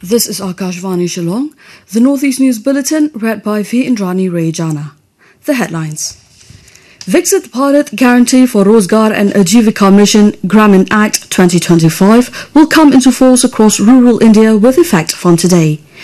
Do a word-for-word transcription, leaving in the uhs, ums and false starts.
This is Akashvani Shillong, the Northeast News Bulletin, read by V. Indrani Rayjana. The headlines. Viksit Bharat Guarantee for Rozgar and Ajivika Mission Gramin Act twenty twenty-five will come into force across rural India with effect from today.